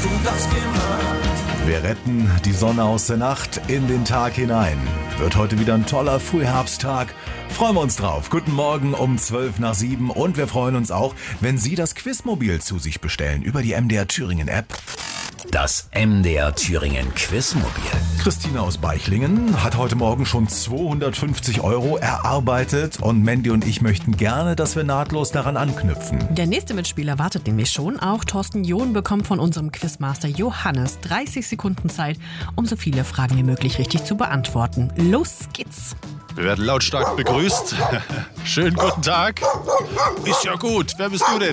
du das gemacht? Wir retten die Sonne aus der Nacht in den Tag hinein. Wird heute wieder ein toller Frühherbsttag. Freuen wir uns drauf. Guten Morgen um 6:12 und wir freuen uns auch, wenn Sie das Quizmobil zu sich bestellen über die MDR Thüringen App. Das MDR Thüringen Quizmobil. Christina aus Beichlingen hat heute Morgen schon 250 € erarbeitet und Mandy und ich möchten gerne, dass wir nahtlos daran anknüpfen. Der nächste Mitspieler wartet nämlich schon. Auch Thorsten John bekommt von unserem Quizmaster Johannes 30 Sekunden Zeit, um so viele Fragen wie möglich richtig zu beantworten. Los geht's! Wir werden lautstark begrüßt. Schönen guten Tag. Ist ja gut. Wer bist du denn?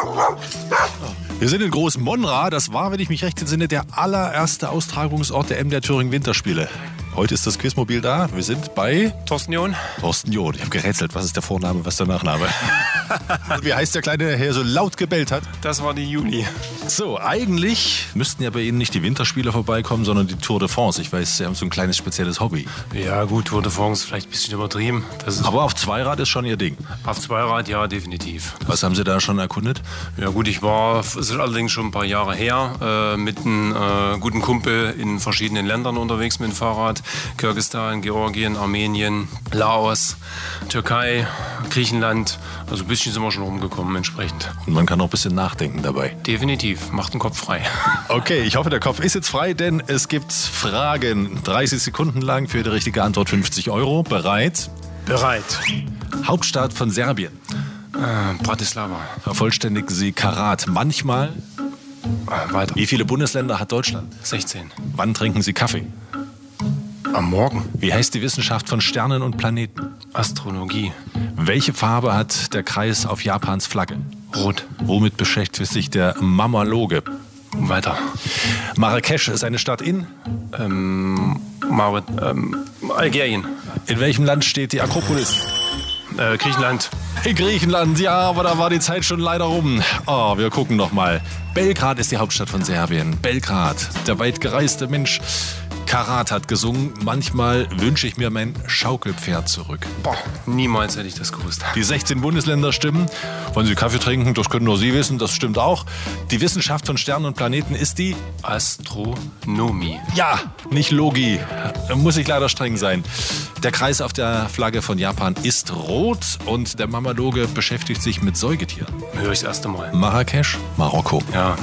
Wir sind in Groß Monra. Das war, wenn ich mich recht entsinne, der allererste Austragungsort der MDR Thüringen Winterspiele. Heute ist das Quizmobil da. Wir sind bei Thorsten John. Thorsten John. Ich habe gerätselt, was ist der Vorname, was ist der Nachname? Wie heißt der Kleine, der hier so laut gebellt hat? Das war die Juni. So, eigentlich müssten ja bei Ihnen nicht die Winterspiele vorbeikommen, sondern die Tour de France. Ich weiß, Sie haben so ein kleines spezielles Hobby. Ja gut, Tour de France vielleicht ein bisschen übertrieben. Aber auf Zweirad ist schon Ihr Ding. Auf Zweirad, ja, definitiv. Was haben Sie da schon erkundet? Ja gut, es ist allerdings schon ein paar Jahre her, mit einem guten Kumpel in verschiedenen Ländern unterwegs mit dem Fahrrad. Kirgisistan, Georgien, Armenien, Laos, Türkei, Griechenland. Also ein bisschen sind wir schon rumgekommen entsprechend. Und man kann auch ein bisschen nachdenken dabei. Definitiv, macht den Kopf frei. Okay, ich hoffe, der Kopf ist jetzt frei, denn es gibt Fragen. 30 Sekunden lang für die richtige Antwort 50 €. Bereit? Bereit. Hauptstadt von Serbien. Bratislava. Vervollständigen Sie Karat manchmal. Weiter. Wie viele Bundesländer hat Deutschland? 16. Wann trinken Sie Kaffee? Am Morgen. Wie heißt die Wissenschaft von Sternen und Planeten? Astrologie. Welche Farbe hat der Kreis auf Japans Flagge? Rot. Womit beschäftigt sich der Mammaloge? Weiter. Marrakesch ist eine Stadt in? Algerien. In welchem Land steht die Akropolis? Griechenland. In Griechenland, ja, aber da war die Zeit schon leider rum. Oh, wir gucken noch mal. Belgrad ist die Hauptstadt von Serbien. Belgrad, der weit gereiste Mensch. Karat hat gesungen, manchmal wünsche ich mir mein Schaukelpferd zurück. Boah, niemals hätte ich das gewusst. Die 16 Bundesländer stimmen. Wollen Sie Kaffee trinken? Das können nur Sie wissen, das stimmt auch. Die Wissenschaft von Sternen und Planeten ist die Astronomie. Ja, nicht Logi. Muss ich leider streng sein. Der Kreis auf der Flagge von Japan ist rot und der Mammaloge beschäftigt sich mit Säugetieren. Höre ich das erste Mal. Marrakesch, Marokko. Ja.